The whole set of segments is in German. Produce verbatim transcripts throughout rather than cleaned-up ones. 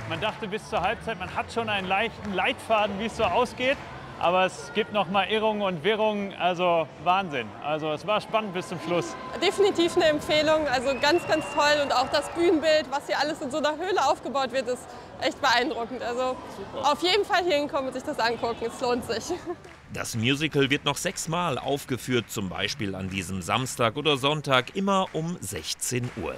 Man dachte bis zur Halbzeit, man hat schon einen leichten Leitfaden, wie es so ausgeht. Aber es gibt noch mal Irrungen und Wirrungen, also Wahnsinn. Also es war spannend bis zum Schluss. Definitiv eine Empfehlung, also ganz, ganz toll. Und auch das Bühnenbild, was hier alles in so einer Höhle aufgebaut wird, ist echt beeindruckend. Also super. Auf jeden Fall hier hinkommen und sich das angucken, es lohnt sich. Das Musical wird noch sechsmal aufgeführt, zum Beispiel an diesem Samstag oder Sonntag, immer um sechzehn Uhr.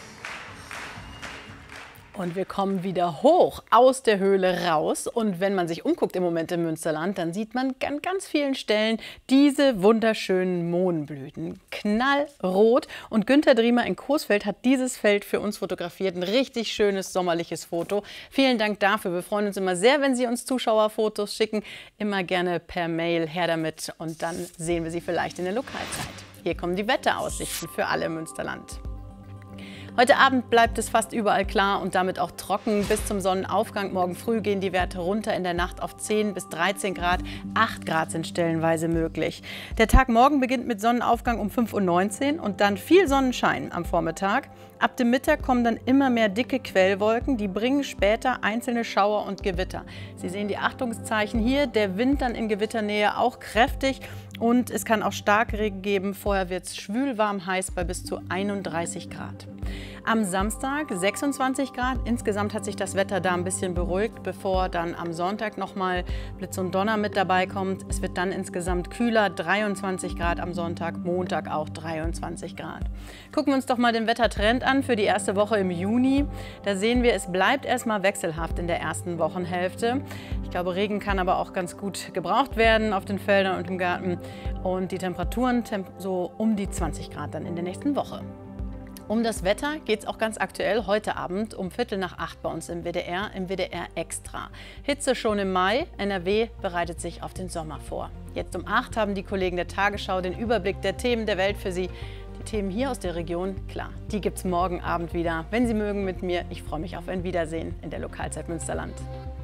Und wir kommen wieder hoch aus der Höhle raus. Und wenn man sich umguckt im Moment im Münsterland, dann sieht man an ganz vielen Stellen diese wunderschönen Mohnblüten. Knallrot. Und Günter Driemer in Coesfeld hat dieses Feld für uns fotografiert. Ein richtig schönes sommerliches Foto. Vielen Dank dafür. Wir freuen uns immer sehr, wenn Sie uns Zuschauerfotos schicken. Immer gerne per Mail her damit. Und dann sehen wir Sie vielleicht in der Lokalzeit. Hier kommen die Wetteraussichten für alle im Münsterland. Heute Abend bleibt es fast überall klar und damit auch trocken. Bis zum Sonnenaufgang morgen früh gehen die Werte runter, in der Nacht auf zehn bis dreizehn Grad. acht Grad sind stellenweise möglich. Der Tag morgen beginnt mit Sonnenaufgang um fünf Uhr neunzehn und dann viel Sonnenschein am Vormittag. Ab dem Mittag kommen dann immer mehr dicke Quellwolken, die bringen später einzelne Schauer und Gewitter. Sie sehen die Achtungszeichen hier, der Wind dann in Gewitternähe auch kräftig und es kann auch Starkregen geben. Vorher wird es schwülwarm heiß bei bis zu einunddreißig Grad. Am Samstag sechsundzwanzig Grad. Insgesamt hat sich das Wetter da ein bisschen beruhigt, bevor dann am Sonntag nochmal Blitz und Donner mit dabei kommt. Es wird dann insgesamt kühler, dreiundzwanzig Grad am Sonntag, Montag auch dreiundzwanzig Grad. Gucken wir uns doch mal den Wettertrend an für die erste Woche im Juni. Da sehen wir, es bleibt erstmal wechselhaft in der ersten Wochenhälfte. Ich glaube, Regen kann aber auch ganz gut gebraucht werden auf den Feldern und im Garten. Und die Temperaturen so um die zwanzig Grad dann in der nächsten Woche. Um das Wetter geht es auch ganz aktuell heute Abend um Viertel nach acht bei uns im W D R, im W D R Extra. Hitze schon im Mai, N R W bereitet sich auf den Sommer vor. Jetzt um acht haben die Kollegen der Tagesschau den Überblick der Themen der Welt für Sie. Die Themen hier aus der Region, klar, die gibt es morgen Abend wieder. Wenn Sie mögen mit mir, ich freue mich auf ein Wiedersehen in der Lokalzeit Münsterland.